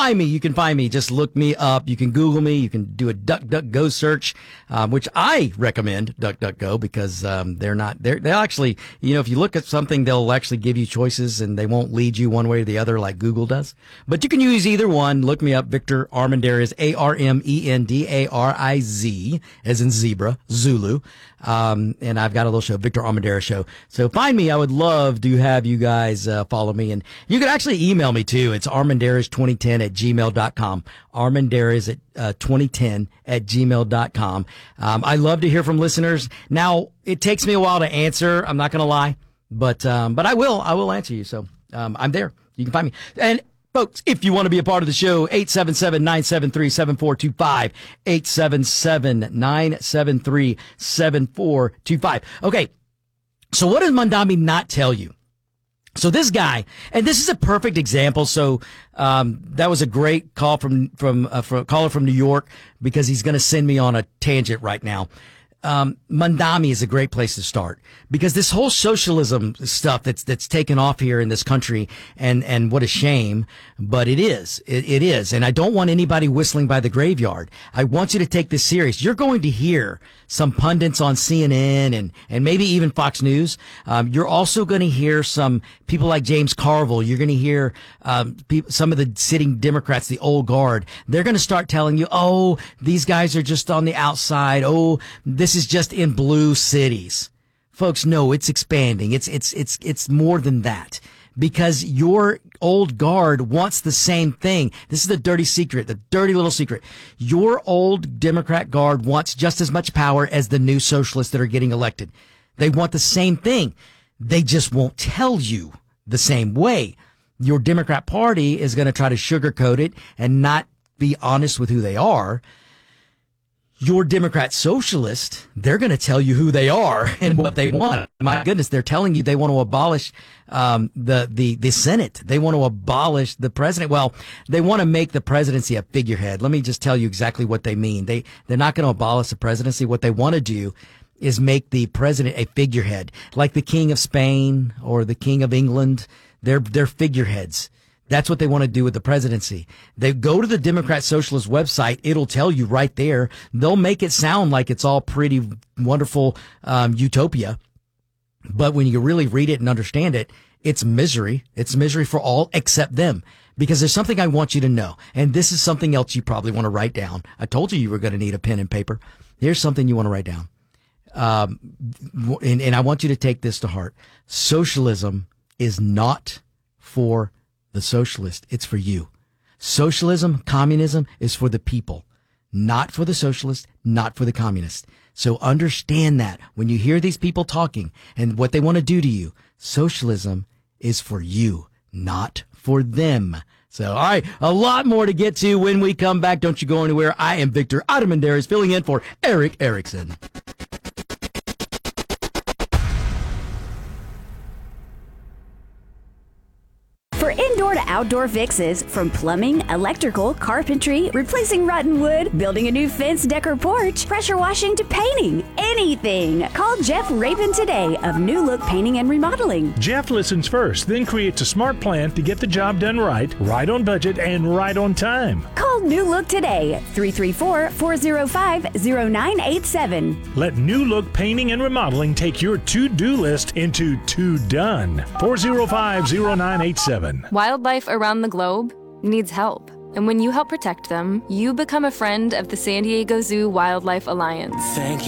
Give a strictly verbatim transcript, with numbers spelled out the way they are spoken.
find me, you can find me. Just look me up. You can Google me. You can do a DuckDuckGo search, um, which I recommend DuckDuckGo because um, they're not, they're, they'll actually, you know, if you look at something, they'll actually give you choices and they won't lead you one way or the other like Google does. But you can use either one. Look me up, Victor Armendariz, A R M E N D A R I Z, as in zebra, Zulu. Um, and I've got a little show, Victor Armendariz Show. So find me. I would love to have you guys uh, follow me. And you can actually email me too. It's armendariz twenty ten at gmail dot com. Armendariz at uh, twenty ten at gmail dot com. Um, I love to hear from listeners. Now, it takes me a while to answer. I'm not going to lie, but, um, but I will, I will answer you. So, um, I'm there. You can find me. And folks, if you want to be a part of the show, eight seven seven, nine seven three, seven four two five, eight seven seven, nine seven three, seven four two five. Okay, so what does Mamdani not tell you? So this guy, and this is a perfect example. So um, that was a great call from from, uh, from a caller from New York because he's going to send me on a tangent right now. Um, Mamdani is a great place to start because this whole socialism stuff that's, that's taken off here in this country and, and what a shame, but it is, it, it is. And I don't want anybody whistling by the graveyard. I want you to take this serious. You're going to hear some pundits on C N N and, and maybe even Fox News. Um, you're also going to hear some people like James Carville. You're going to hear, um, people, some of the sitting Democrats, the old guard. They're going to start telling you, oh, these guys are just on the outside. Oh, this is just in blue cities. Folks, no, it's expanding. It's, it's, it's, it's more than that because your old guard wants the same thing. This is the dirty secret, the dirty little secret. Your old Democrat guard wants just as much power as the new socialists that are getting elected. They want the same thing. They just won't tell you the same way. Your Democrat Party is going to try to sugarcoat it and not be honest with who they are. Your Democrat socialist, they're going to tell you who they are and what they want. My goodness, they're telling you they want to abolish um, the, the, the Senate. They want to abolish the president. Well, they want to make the presidency a figurehead. Let me just tell you exactly what they mean. They, they're not going to abolish the presidency. What they want to do is make the president a figurehead, like the King of Spain or the King of England. They're, they're figureheads. That's what they want to do with the presidency. They go to the Democrat Socialist website. It'll tell you right there. They'll make it sound like it's all pretty wonderful um, utopia. But when you really read it and understand it, it's misery. It's misery for all except them. Because there's something I want you to know. And this is something else you probably want to write down. I told you you were going to need a pen and paper. Here's something you want to write down. Um, and, and I want you to take this to heart. Socialism is not for the socialist. It's for you. Socialism, communism is for the people, not for the socialist, not for the communist. So understand that when you hear these people talking and what they want to do to you, socialism is for you, not for them. So, all right, a lot more to get to when we come back. Don't you go anywhere. I am Victor Armendariz filling in for Erick Erickson. For indoor to outdoor fixes, from plumbing, electrical, carpentry, replacing rotten wood, building a new fence, deck, or porch, pressure washing to painting, anything. Call Jeff Rabin today of New Look Painting and Remodeling. Jeff listens first, then creates a smart plan to get the job done right, right on budget, and right on time. Call New Look today, three three four, four zero five, zero nine eight seven. Let New Look Painting and Remodeling take your to-do list into to-done. four zero five, zero nine eight seven. Wildlife around the globe needs help. And when you help protect them, you become a friend of the San Diego Zoo Wildlife Alliance. Thank you.